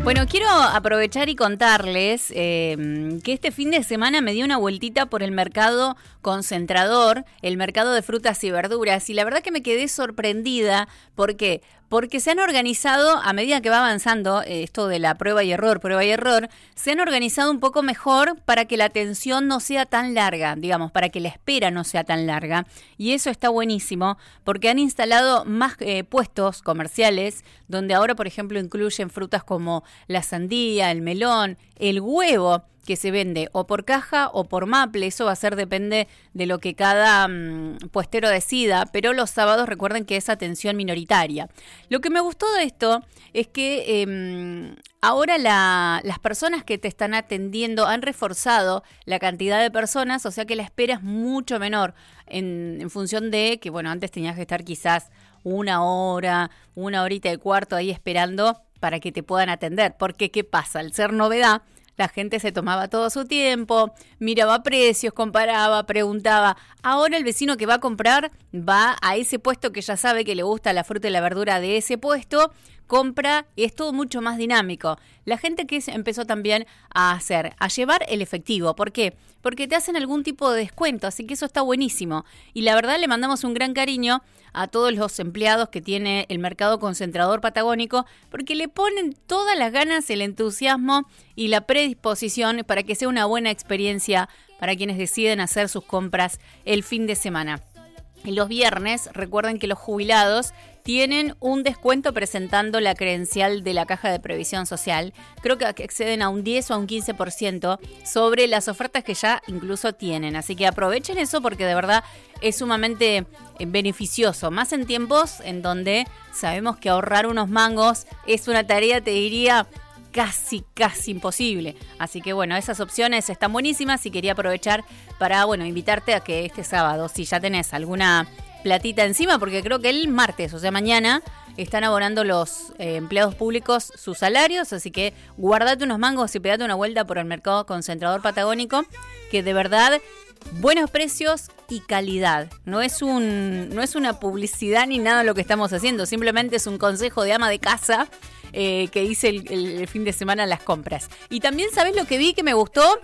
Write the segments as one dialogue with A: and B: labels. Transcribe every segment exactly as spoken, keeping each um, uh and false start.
A: Bueno, quiero aprovechar y contarles eh, que este fin de semana me di una vueltita por el mercado concentrador, el mercado de frutas y verduras, y la verdad que me quedé sorprendida. ¿Por qué? Porque se han organizado, a medida que va avanzando eh, esto de la prueba y error, prueba y error, se han organizado un poco mejor para que la atención no sea tan larga, digamos, para que la espera no sea tan larga. Y eso está buenísimo, porque han instalado más eh, puestos comerciales, donde ahora, por ejemplo, incluyen frutas como la sandía, el melón, el huevo, que se vende o por caja o por maple. Eso va a ser, depende de lo que cada um, puestero decida, pero los sábados recuerden que es atención minoritaria. Lo que me gustó de esto es que eh, ahora la, las personas que te están atendiendo han reforzado la cantidad de personas, o sea que la espera es mucho menor en, en función de que, bueno, antes tenías que estar quizás una hora, una horita y cuarto ahí esperando para que te puedan atender, porque ¿qué pasa? Al ser novedad, la gente se tomaba todo su tiempo, miraba precios, comparaba, preguntaba. Ahora el vecino que va a comprar va a ese puesto que ya sabe que le gusta la fruta y la verdura de ese puesto, compra y es todo mucho más dinámico. La gente que empezó también a hacer, a llevar el efectivo. ¿Por qué? Porque te hacen algún tipo de descuento, así que eso está buenísimo. Y la verdad le mandamos un gran cariño a todos los empleados que tiene el mercado concentrador patagónico, porque le ponen todas las ganas, el entusiasmo y la predisposición para que sea una buena experiencia para quienes deciden hacer sus compras el fin de semana. Y los viernes, recuerden que los jubilados tienen un descuento presentando la credencial de la Caja de Previsión Social. Creo que exceden a un diez o a un quince por ciento sobre las ofertas que ya incluso tienen. Así que aprovechen eso porque de verdad es sumamente beneficioso. Más en tiempos en donde sabemos que ahorrar unos mangos es una tarea, te diría, casi, casi imposible. Así que bueno, esas opciones están buenísimas y quería aprovechar para, bueno, invitarte a que este sábado, si ya tenés alguna platita encima, porque creo que el martes, o sea mañana, están abonando los eh, empleados públicos sus salarios, así que guardate unos mangos y pegate una vuelta por el mercado concentrador patagónico, que de verdad, buenos precios y calidad. No es un, no es una publicidad ni nada lo que estamos haciendo, simplemente es un consejo de ama de casa eh, que hice el, el, el fin de semana las compras. Y también, ¿sabés lo que vi que me gustó?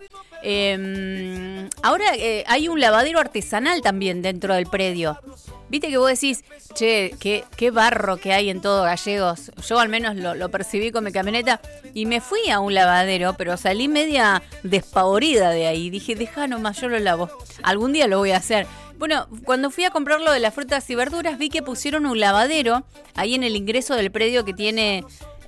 A: Eh, ahora eh, hay un lavadero artesanal también dentro del predio. Viste que vos decís, che, qué, qué barro que hay en todo Gallegos. Yo al menos lo, lo percibí con mi camioneta y me fui a un lavadero, pero salí media despavorida de ahí. Dije, deja nomás, yo lo lavo. Algún día lo voy a hacer. Bueno, cuando fui a comprar lo de las frutas y verduras, vi que pusieron un lavadero ahí en el ingreso del predio que tiene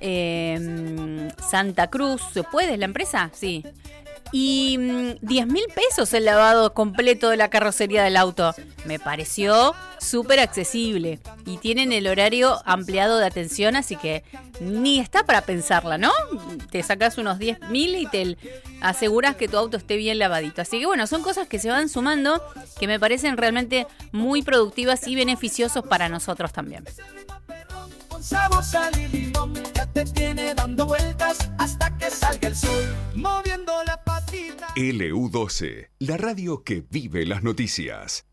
A: eh, Santa Cruz. ¿Se puede? ¿Es la empresa? Sí. Y mmm, diez mil pesos el lavado completo de la carrocería del auto. Me pareció súper accesible. Y tienen el horario ampliado de atención, así que ni está para pensarla, ¿no? Te sacas unos diez mil y te aseguras que tu auto esté bien lavadito. Así que bueno, son cosas que se van sumando, que me parecen realmente muy productivas y beneficiosos para nosotros también.
B: Sabor, sal y limón, ya te tiene dando vueltas hasta que salga el sol, moviendo la patita.
C: L U doce, la radio que vive las noticias.